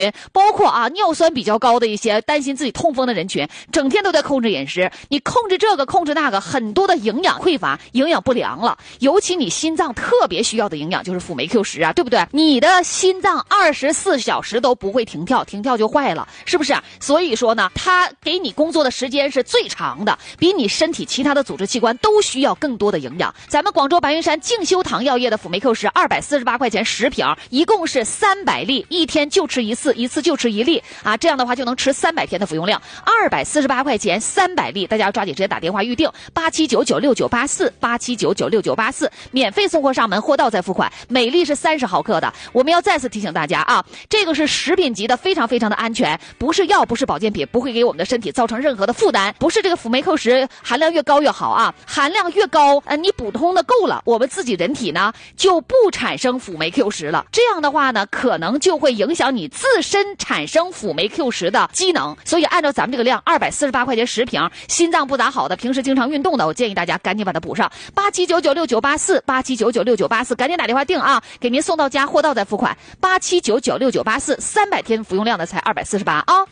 包括尿酸比较高的一些担心自己痛风的人群，整天都在控制饮食，你控制这个控制那个，很多的营养匮乏，营养不良了。尤其你心脏特别需要的营养就是辅酶 Q10啊，对不对？你的心脏24小时都不会停跳，停跳就坏了，是不是？所以说呢，它给你工作的时间是最长的，比你身体其他的组织器官都需要更多的营养。咱们广州白云山静修堂药业的辅酶 Q10 248块钱10瓶，一共是300粒，一天就吃一次，一次就吃1粒啊，这样的话就能吃300天的服用量。248块钱300粒，大家要抓紧时间打电话预定87996984，87996984，免费送货上门，货到再付款。每粒是30毫克的。我们要再次提醒大家啊，这个是食品级的，非常非常的安全，不是药，不是保健品，不会给我们的身体造成任何的负担。不是这个辅酶 Q10含量越高越好啊，含量越高，你补充的够了，我们自己人体呢就不产生辅酶 Q10了。这样的话呢，可能就会影响你自身产生辅酶 Q10的机能。所以按照咱们这个量，248块钱10瓶，心脏不咋好的，平时经常运动的，我建议大家赶紧把它补上。87996984，87996984，赶紧打电话订啊，给您送到家，货到再付款。87996984，300天服用量的才248啊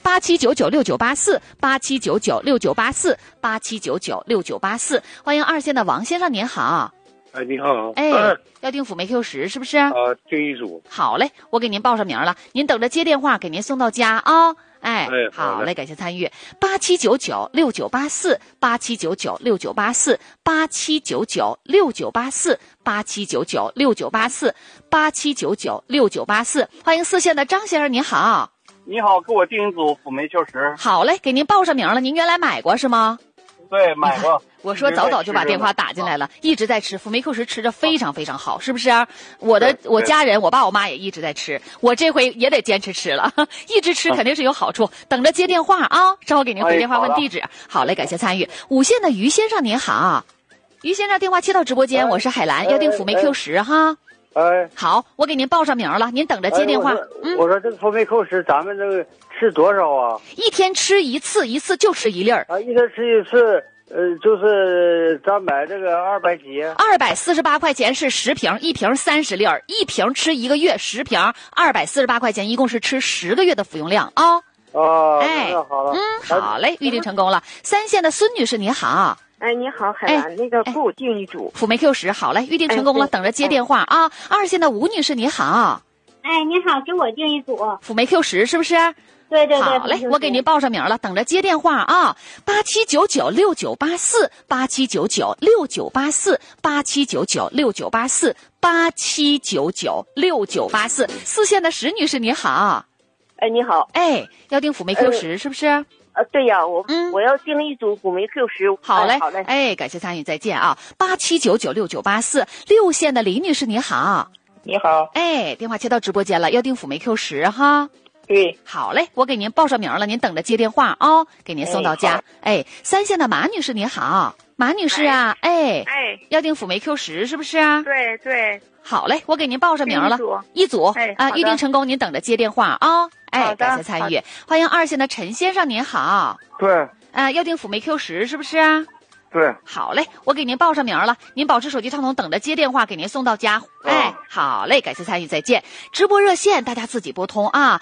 ！87996984，87996984，87996984。欢迎2线的王先生，您好。 哎，你好。 要订辅酶 Q10是不是？ 订一组。 好嘞，我给您报上名了，您等着接电话，给您送到家啊。好嘞，感谢参与。87996984，87996984，87996984，87996984，欢迎4线的张先生，您好。 你好，给我订一组辅酶 Q10。 好嘞，给您报上名了，您原来买过是吗？ 对，买过。 我说早早就把电话打进来了，一直在吃辅酶 Q10，吃着非常非常好，是不是？我家人，我爸我妈也一直在吃，我这回也得坚持吃了，一直吃肯定是有好处。等着接电话啊，稍后给您回电话问地址。好嘞，感谢参与。5线的于先生您好，于先生电话接到直播间，我是海兰，要订辅酶 Q10哈。好，我给您报上名了，您等着接电话。 我说这个辅酶 Q10咱们这个吃多少啊？ 一天吃一次，一次就吃1粒儿。 一天吃一次。就是咱买这个200几 ，248块钱是10瓶，一瓶30粒儿，一瓶吃1个月，10瓶248块钱，一共是吃10个月的服用量啊。 好了， 好嘞，预定成功了。3线的孙女士你好。 你好，海兰，那个给我订一组辅酶 Q10，好嘞，预定成功了，等着接电话啊。2线的吴女士你好。 你好，给我订一组辅酶 Q10是不是？ 对对对， 好嘞，我给您报上名了，等着接电话啊。87996984，87996984，87996984，87996984。4线的石女士你好。 你好。 要订辅酶 Q10是不是？ 对呀，我要订一组辅酶 Q10。 好嘞， 好嘞， 感谢参与，再见啊。87996984，6线的李女士你好。 你好。 电话接到直播间了，要订辅酶 Q10哈。 对， 好嘞，我给您报上名了，您等着接电话啊，给您送到家。3线的马女士您好，马女士啊，要订辅酶 Q10是不是啊？ 对对。 好嘞，我给您报上名了，一组预定成功，您等着接电话啊。感谢参与，欢迎2线的陈先生您好。 对。 要订辅酶 Q10是不是啊？ 对。 好嘞，我给您报上名了，您保持手机畅通，等着接电话，给您送到家。好嘞，感谢参与，再见。直播热线大家自己拨通啊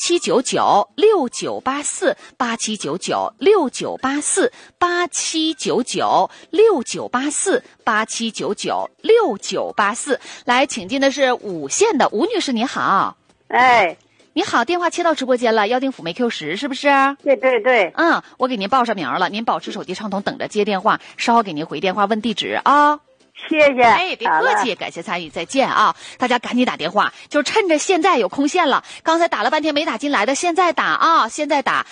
，87996984，87996984，87996984。来，请进的是5线的吴女士，你好。你好，电话切到直播间了，要订辅酶 Q10是不是？ 对对对。 我给您报上名了，您保持手机畅通，等着接电话，稍后给您回电话问地址啊。 谢谢。 别客气，感谢参与，再见啊！大家赶紧打电话，就趁着现在有空线了。刚才打了半天没打进来的，现在打啊！现在打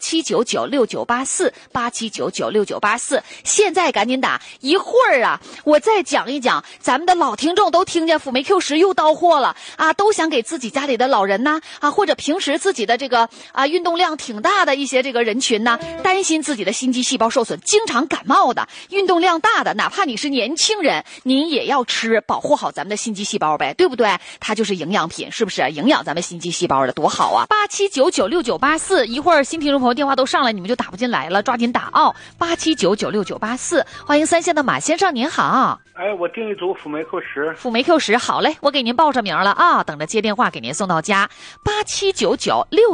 87996984，87996984，现在赶紧打。一会儿啊，我再讲一讲，咱们的老听众都听见辅酶 Q10又到货了啊，都想给自己家里的老人呐或者平时自己的这个运动量挺大的一些这个人群呢，担心自己的心肌细胞受损，经常感冒的，运动量大的，哪怕你是年轻人。 人，您也要吃，保护好咱们的心肌细胞呗，对不对？它就是营养品，是不是？营养咱们心肌细胞的多好啊！87996984，一会儿新听众朋友电话都上来，你们就打不进来了，抓紧打87996984。欢迎3线的马先生，您好。 哎，我订一组辅酶 Q10。 辅酶 Q10，好嘞，我给您报上名了啊，等着接电话给您送到家。879969